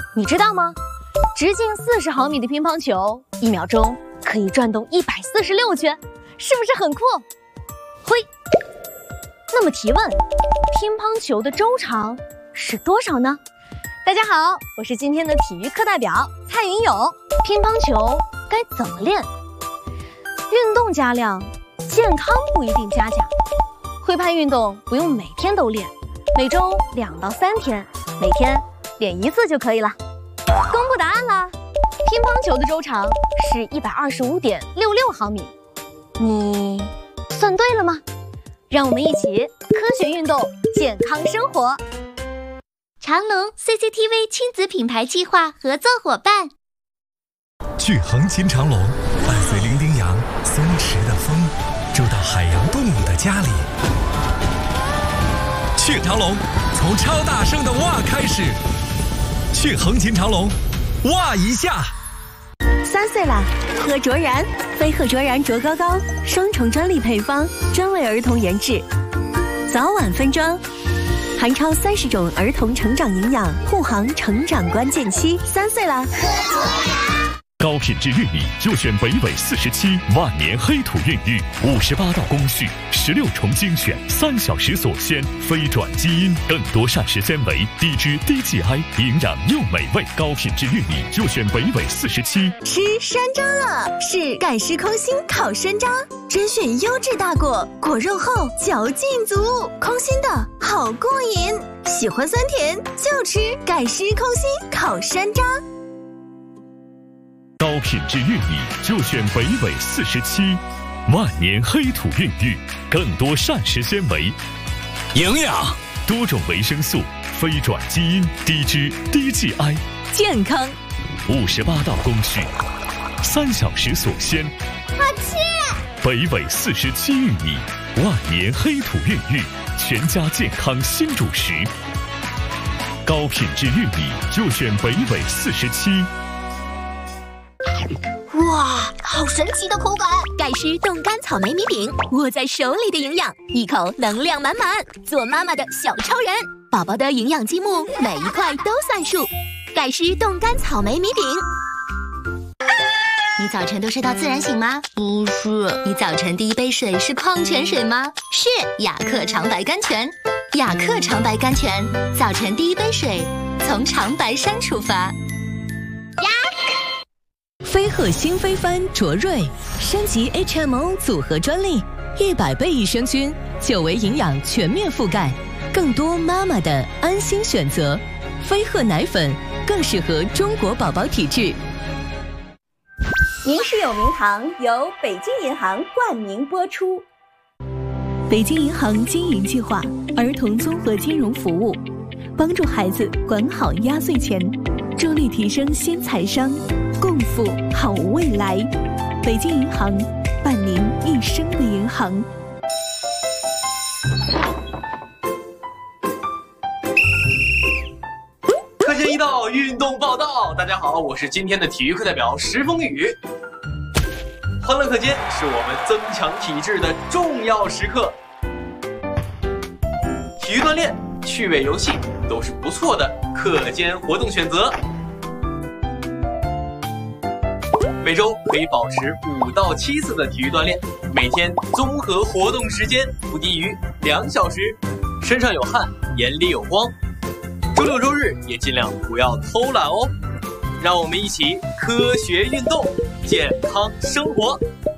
你知道吗？直径40毫米的乒乓球，1秒钟可以转动146圈，是不是很酷？嘿，那么提问，乒乓球的周长是多少呢？大家好，我是今天的体育课代表蔡云勇。乒乓球该怎么练？运动加量，健康不一定加价。会拍运动不用每天都练，每周2到3天，每天练1次就可以了。公布答案啦！乒乓球的周长是125.66毫米，你算对了吗？让我们一起科学运动，健康生活。 长隆 CCTV 亲子品牌计划合作伙伴。 去横琴长隆，伴随伶仃羊、松弛的风，住到海洋动物的家里。去长隆，从超大声的哇开始。去横琴长隆，哇一下。 3岁啦，喝卓然，飞鹤卓然卓高高，双重专利配方，专为儿童研制，早晚分装，含超30种儿童成长营养，护航成长关键期。3岁啦，喝卓然。 高品质玉米就选北纬47万年黑土孕育，58道工序，16重精选，3小时锁鲜，非转基因，更多膳食纤维，低脂低 GI， 营养又美味。高品质玉米就选北纬47。 吃山楂了，是盖诗空心烤山楂，甄选优质大果，果肉厚，嚼劲足，空心的好过瘾。喜欢酸甜就吃盖诗空心烤山楂。 高品质玉米就选北纬47，万年黑土孕育，更多膳食纤维， 营养， 多种维生素，非转基因，低脂低 GI， 健康 ，58道工序，3小时锁鲜。 好吃！ 北纬47玉米，万年黑土孕育，全家健康新主食。高品质玉米就选北纬47。 哇，好神奇的口感！ 盖诗冻干草莓米饼，握在手里的营养，一口能量满满，做妈妈的小超人。宝宝的营养积木，每一块都算数。盖诗冻干草莓米饼。 你早晨都是到自然醒吗？ 不是。 你早晨第一杯水是矿泉水吗？是雅克长白甘泉。雅克长白甘泉，早晨第一杯水从长白山出发。 飞鹤新飞帆卓瑞升级 HMO 组合专利，100倍益生菌，久维营养全面覆盖，更多妈妈的安心选择。飞鹤奶粉更适合中国宝宝体质。 您是有名堂由北京银行冠名播出。 北京银行经营计划，儿童综合金融服务，帮助孩子管好压岁钱，助力提升新财商，共赴好未来。北京银行，伴您一生的银行。 课间一到，运动报道。大家好，我是今天的体育课代表石峰宇。欢乐课间是我们增强体质的重要时刻，体育锻炼、趣味游戏都是不错的课间活动选择。每周可以保持5到7次的体育锻炼，每天综合活动时间不低于2小时，身上有汗，眼里有光。周六周日也尽量不要偷懒哦。让我们一起科学运动，健康生活。